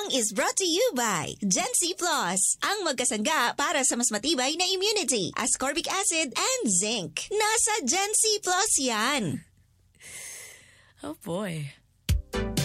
Tabang is brought to you by Gen C Plus, ang magkasangga para sa mas matibay na immunity, ascorbic acid and zinc. Nasa Gen C Plus yan. Oh boy.